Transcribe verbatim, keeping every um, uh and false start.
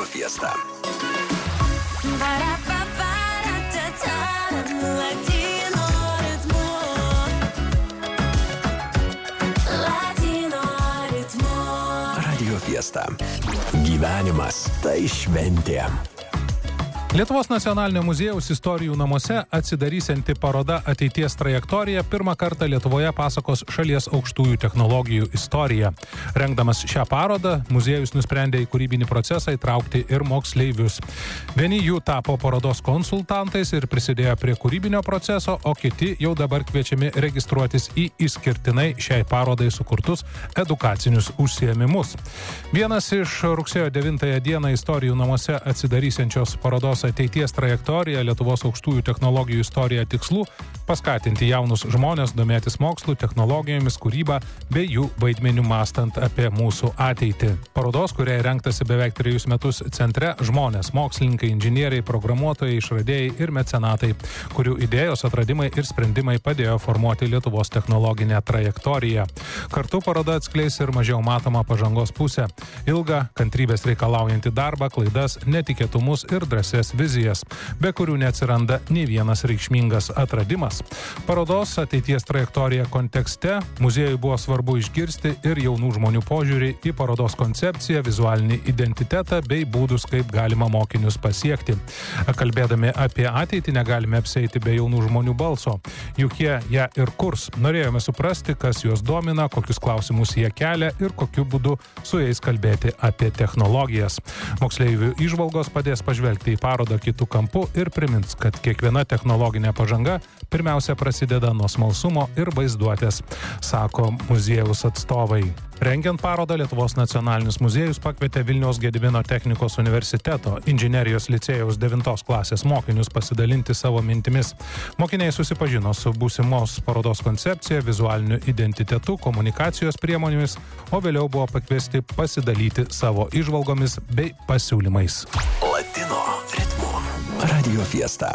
Fiesta. Radio Fiesta. Gyvenimas tai šventė. Lietuvos nacionalinio muziejaus istorijų namuose atsidarysianti paroda Ateities trajektorija pirmą kartą Lietuvoje pasakos šalies aukštųjų technologijų istoriją. Rengdamas šią parodą, muziejus nusprendė į kūrybinį procesą įtraukti ir moksleivius. Vieni jų tapo parodos konsultantais ir prisidėjo prie kūrybinio proceso, o kiti jau dabar kviečiami registruotis į išskirtinai šiai parodai sukurtus edukacinius užsiėmimus. Vienas iš rugsėjo devintąją dieną istorijų namuose atsidarysiančios parodos Ateities trajektorija Lietuvos aukštųjų technologijų istorija tikslų paskatinti jaunus žmonės domėtis mokslu, technologijomis, kūryba bei jų vaidmeniu mąstant apie mūsų ateitį. Parodos, kuriai rengtasi beveik trejus metus centre, žmonės, mokslininkai, inžinieriai, programuotojai, išradėjai ir mecenatai, kurių idėjos, atradimai ir sprendimai padėjo formuoti Lietuvos technologinę trajektoriją. Kartu paroda atskleis ir mažiau matomą pažangos pusę, ilgą, kantrybės reikalaujantį darbą, klaidas, netikėtumus ir drąsias vizijas, be kurių neatsiranda nei vienas reikšmingas atradimas. Parodos Ateities trajektorija kontekste muziejui buvo svarbu išgirsti ir jaunų žmonių požiūrį į parodos koncepciją, vizualinį identitetą bei būdus, kaip galima mokinius pasiekti. Kalbėdami apie ateitį negalime apsieiti be jaunų žmonių balso. Juk jie ją ir kurs. Norėjome suprasti, kas juos domina, kokius klausimus jie kelia ir kokiu būdu su jais kalbėti apie technologijas. Moksleivių įžvalgos padės pažvelgti į parodą kitų kampų ir primins, kad kiekviena technologinė pažanga pirmiausia prasideda nuo smalsumo ir vaizduotės, sako muziejaus atstovai. Rengiant parodą, Lietuvos nacionalinis muziejus pakvietė Vilniaus Gedimino technikos universiteto inžinerijos licėjaus devintos klasės mokinius pasidalinti savo mintimis. Mokiniai susipažino su būsimos parodos koncepcija, vizualiniu identitetu, komunikacijos priemonėmis, o vėliau buvo pakviesti pasidalyti savo įžvalgomis bei pasiūlymais. Latino ritmu. Radio Fiesta.